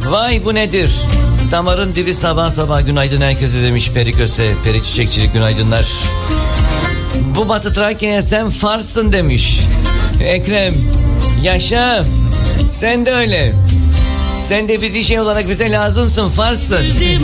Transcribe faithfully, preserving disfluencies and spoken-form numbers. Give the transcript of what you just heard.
Vay bu nedir? Damarın dibi sabah sabah günaydın herkese demiş Peri Köse. Peri Çiçekçilik günaydınlar. Bu Batı Trakya'ya sen Fars'tın demiş Ekrem. Yaşa. Sen de öyle. Sen de bir şey olarak bize lazımsın, Fars'tın.